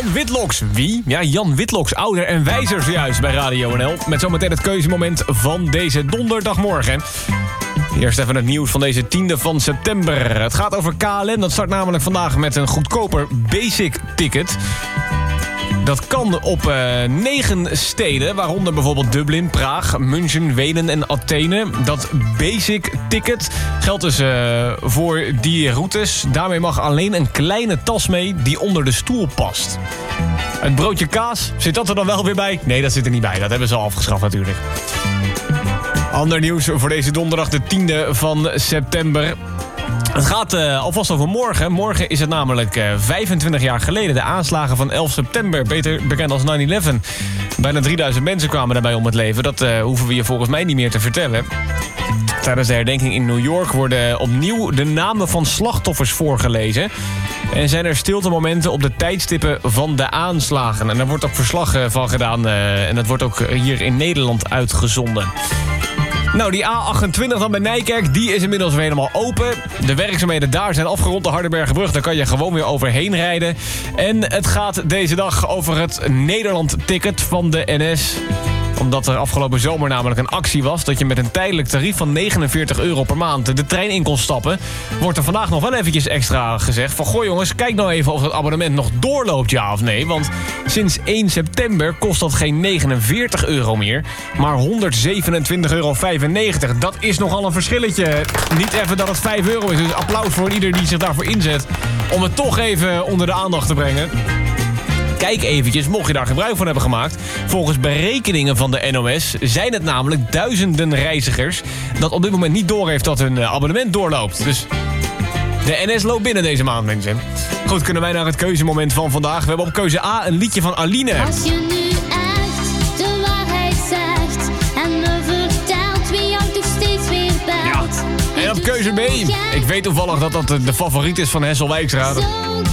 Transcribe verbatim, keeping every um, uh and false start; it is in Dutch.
Jan Witloks. Wie? Ja, Jan Witloks, ouder en wijzer zojuist bij Radio N L. Met zometeen het keuzemoment van deze donderdagmorgen. Eerst even het nieuws van deze tiende van september. Het gaat over K L M. Dat start namelijk vandaag met een goedkoper basic ticket. Dat kan op uh, negen steden, waaronder bijvoorbeeld Dublin, Praag, München, Wenen en Athene. Dat basic ticket geldt dus uh, voor die routes. Daarmee mag alleen een kleine tas mee die onder de stoel past. Het broodje kaas, zit dat er dan wel weer bij? Nee, dat zit er niet bij. Dat hebben ze al afgeschaft natuurlijk. Ander nieuws voor deze donderdag, de tiende van september. Het gaat uh, alvast over morgen. Morgen is het namelijk uh, vijfentwintig jaar geleden. De aanslagen van elf september, beter bekend als nine eleven. Bijna drieduizend mensen kwamen daarbij om het leven. Dat uh, hoeven we je volgens mij niet meer te vertellen. Tijdens de herdenking in New York worden opnieuw de namen van slachtoffers voorgelezen. En zijn er stiltemomenten op de tijdstippen van de aanslagen. En daar wordt ook verslag van gedaan. Uh, en dat wordt ook hier in Nederland uitgezonden. Nou, die A achtentwintig dan bij Nijkerk, die is inmiddels weer helemaal open. De werkzaamheden daar zijn afgerond, de Hardenbergenbrug. Daar kan je gewoon weer overheen rijden. En het gaat deze dag over het Nederland-ticket van de N S. Omdat er afgelopen zomer namelijk een actie was... dat je met een tijdelijk tarief van negenenveertig euro per maand de trein in kon stappen... wordt er vandaag nog wel eventjes extra gezegd van... goh jongens, kijk nou even of het abonnement nog doorloopt, ja of nee. Want sinds één september kost dat geen negenenveertig euro meer... maar honderdzevenentwintig euro vijfennegentig. Dat is nogal een verschilletje. Niet even dat het vijf euro is. Dus applaus voor ieder die zich daarvoor inzet... om het toch even onder de aandacht te brengen. Kijk eventjes, mocht je daar gebruik van hebben gemaakt. Volgens berekeningen van de N O S zijn het namelijk duizenden reizigers... dat op dit moment niet doorheeft dat hun abonnement doorloopt. Dus de N S loopt binnen deze maand, mensen. Goed, kunnen wij naar het keuzemoment van vandaag. We hebben op keuze A een liedje van Aline. Als je nu echt de waarheid zegt... en me vertelt wie jou toch steeds weer belt... Ja. En op keuze B. Ik weet toevallig dat dat de favoriet is van Hessel Wijkstra.